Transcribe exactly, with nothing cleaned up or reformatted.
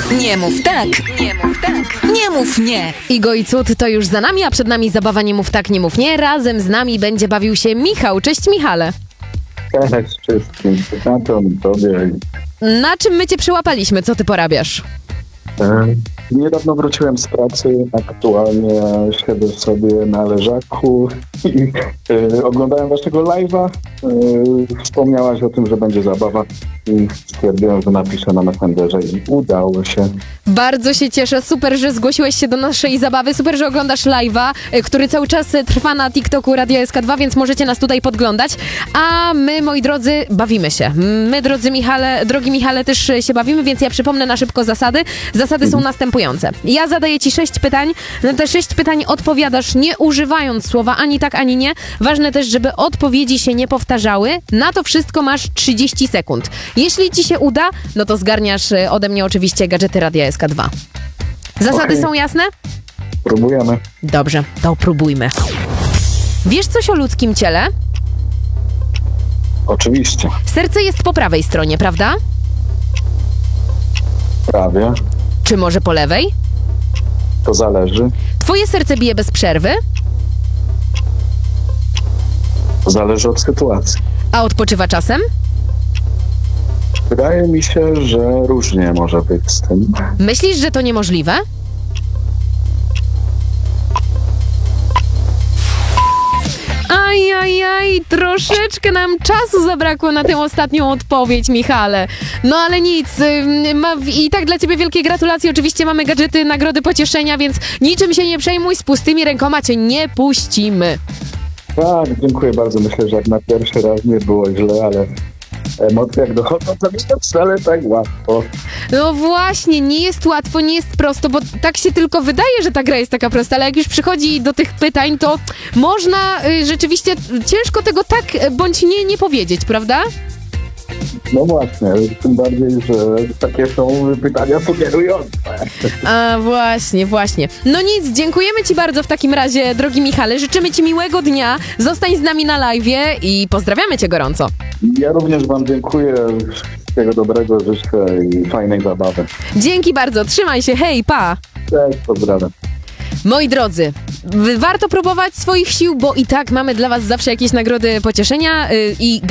Nie mów tak, nie mów tak, nie mów nie. Igo i Cud to już za nami, a przed nami zabawa Nie mów tak, nie mów nie. Razem z nami będzie bawił się Michał. Cześć Michale. Cześć wszystkim, słuchaczom, tobie. Na czym my cię przyłapaliśmy? Co ty porabiasz? E, niedawno wróciłem z pracy, aktualnie siedzę sobie na leżaku i e, oglądałem waszego live'a. E, wspomniałaś o tym, że będzie zabawa i stwierdziłem, że napiszę na Messengerze i udało się. Bardzo się cieszę, super, że zgłosiłeś się do naszej zabawy, super, że oglądasz live'a, y, który cały czas y, trwa na TikToku Radia S K dwa, więc możecie nas tutaj podglądać. A my, moi drodzy, bawimy się. My, drodzy Michale, drogi Michale, też y, się bawimy, więc ja przypomnę na szybko zasady. Zasady są następujące. Ja zadaję ci sześć pytań, na te sześć pytań odpowiadasz nie używając słowa ani tak, ani nie. Ważne też, żeby odpowiedzi się nie powtarzały. Na to wszystko masz trzydzieści sekund. Jeśli ci się uda, no to zgarniasz y, ode mnie oczywiście gadżety Radia S K dwa. Zasady Okej. są jasne? Próbujemy. Dobrze, to próbujmy. Wiesz coś o ludzkim ciele? Oczywiście. Serce jest po prawej stronie, prawda? Prawie. Czy może po lewej? To zależy. Twoje serce bije bez przerwy? To zależy od sytuacji. A odpoczywa czasem? Wydaje mi się, że różnie może być z tym. Myślisz, że to niemożliwe? Ajajaj, troszeczkę nam czasu zabrakło na tę ostatnią odpowiedź, Michale. No ale nic, ym, ma, i tak dla ciebie wielkie gratulacje. Oczywiście mamy gadżety, nagrody, pocieszenia, więc niczym się nie przejmuj, z pustymi rękoma cię nie puścimy. Tak, dziękuję bardzo. Myślę, że jak na pierwszy raz nie było źle, ale emocje jak dochodzą, to nie jest wcale tak łatwo. No właśnie, nie jest łatwo, nie jest prosto, bo tak się tylko wydaje, że ta gra jest taka prosta, ale jak już przychodzi do tych pytań, to można y, rzeczywiście ciężko tego tak y, bądź nie, nie powiedzieć, prawda? No właśnie, tym bardziej, że takie są pytania sugerujące. A właśnie, właśnie. No nic, dziękujemy ci bardzo w takim razie, drogi Michale, życzymy ci miłego dnia, zostań z nami na live'ie i pozdrawiamy cię gorąco. Ja również wam dziękuję, wszystkiego dobrego, życzę i fajnej zabawy. Dzięki bardzo, trzymaj się, hej, pa! Cześć, pozdrawiam. Moi drodzy, w- warto próbować swoich sił, bo i tak mamy dla was zawsze jakieś nagrody pocieszenia yy, i